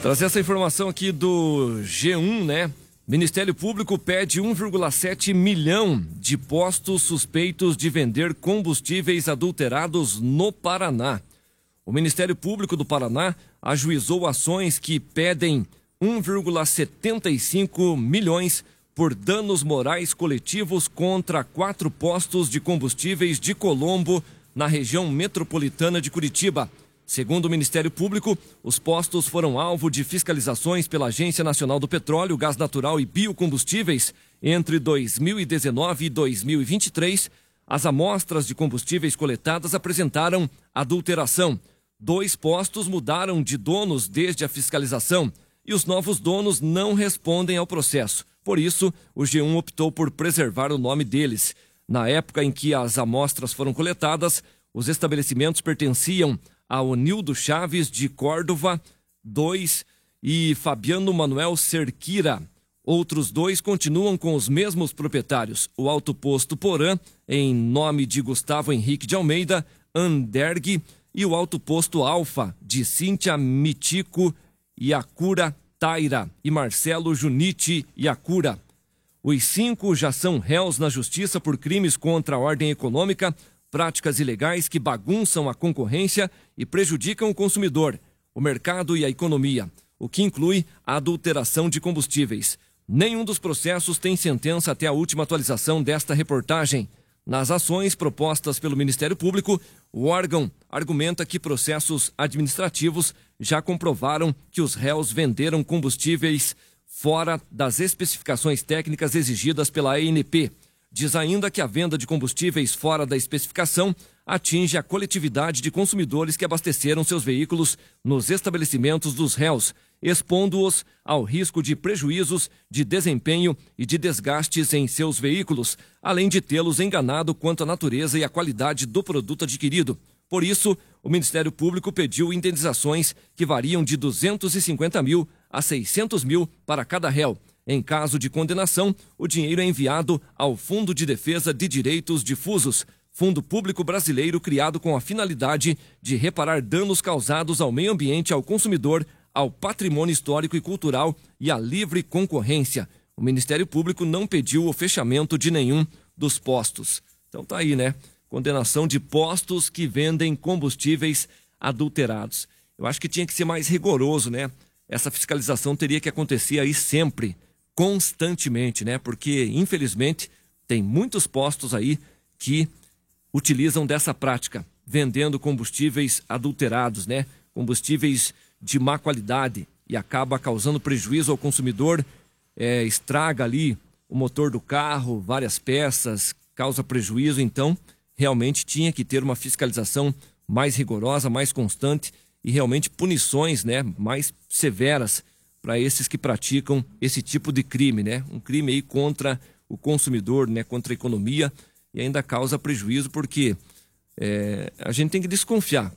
Trazer essa informação aqui do G1, né? Ministério Público pede 1,7 milhão de postos suspeitos de vender combustíveis adulterados no Paraná. O Ministério Público do Paraná ajuizou ações que pedem 1,75 milhões por danos morais coletivos contra 4 postos de combustíveis de Colombo, na região metropolitana de Curitiba. Segundo o Ministério Público, os postos foram alvo de fiscalizações pela Agência Nacional do Petróleo, Gás Natural e Biocombustíveis entre 2019 e 2023. As amostras de combustíveis coletadas apresentaram adulteração. 2 postos mudaram de donos desde a fiscalização e os novos donos não respondem ao processo. Por isso, o G1 optou por preservar o nome deles. Na época em que as amostras foram coletadas, os estabelecimentos pertenciam a Onildo Chaves de Córdova 2 e Fabiano Manuel Cerquira. Outros 2 continuam com os mesmos proprietários. O autoposto Porã, em nome de Gustavo Henrique de Almeida Anderg, e o autoposto Alfa, de Cíntia Mitico Iacura Taira e Marcelo Junite Iacura. Os 5 já são réus na justiça por crimes contra a ordem econômica, práticas ilegais que bagunçam a concorrência e prejudicam o consumidor, o mercado e a economia, o que inclui a adulteração de combustíveis. Nenhum dos processos tem sentença até a última atualização desta reportagem. Nas ações propostas pelo Ministério Público, o órgão argumenta que processos administrativos já comprovaram que os réus venderam combustíveis fora das especificações técnicas exigidas pela ANP. Diz ainda que a venda de combustíveis fora da especificação atinge a coletividade de consumidores que abasteceram seus veículos nos estabelecimentos dos réus, expondo-os ao risco de prejuízos de desempenho e de desgastes em seus veículos, além de tê-los enganado quanto à natureza e à qualidade do produto adquirido. Por isso, o Ministério Público pediu indenizações que variam de 250 mil a 600 mil para cada réu. Em caso de condenação, o dinheiro é enviado ao Fundo de Defesa de Direitos Difusos, fundo público brasileiro criado com a finalidade de reparar danos causados ao meio ambiente, ao consumidor, ao patrimônio histórico e cultural e à livre concorrência. O Ministério Público não pediu o fechamento de nenhum dos postos. Então tá aí, né? Condenação de postos que vendem combustíveis adulterados. Eu acho que tinha que ser mais rigoroso, né? Essa fiscalização teria que acontecer aí sempre, constantemente, né? Porque, infelizmente, tem muitos postos aí que utilizam dessa prática, vendendo combustíveis adulterados, né? Combustíveis de má qualidade e acaba causando prejuízo ao consumidor, estraga ali o motor do carro, várias peças, causa prejuízo. Então, realmente tinha que ter uma fiscalização mais rigorosa, mais constante e realmente punições, né, mais severas para esses que praticam esse tipo de crime, né? Um crime aí contra o consumidor, né, contra a economia, e ainda causa prejuízo porque a gente tem que desconfiar.